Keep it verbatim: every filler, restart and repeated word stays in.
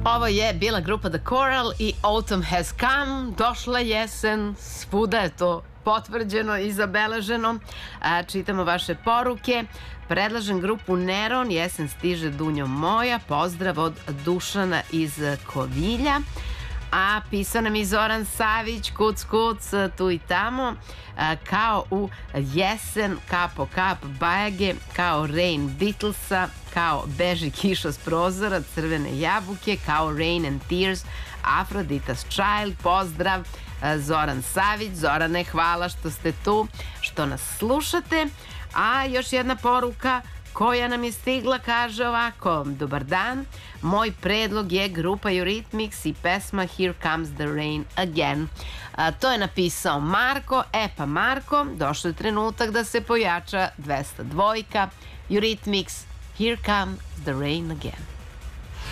Ovo je bila grupa The Coral i Autumn Has Come. Došla jesen, svuda je to potvrđeno i zabeleženo. A, čitamo vaše poruke. Predlažem grupu Neron, jesen stiže Dunjo moja. Pozdrav od Dušana iz Kovilja. A pisao nam i Zoran Savić, kuc kuc, tu i tamo, a, kao u jesen, kap po kap Bajage, kao Rain Beatlesa, kao beži kiša s prozora, crvene jabuke, kao Rain and Tears, Aphrodite's Child. Pozdrav, a, Zoran Savić. Zorane, hvala što ste tu, što nas slušate. A još jedna poruka koja nam je stigla, kaže ovako: dobar dan, moj predlog je grupa Eurythmics i pesma Here Comes the Rain Again. A, to je napisao Marko. E pa Marko, došao je trenutak da se pojača dvesta dva. Eurythmics, Here Comes the Rain Again.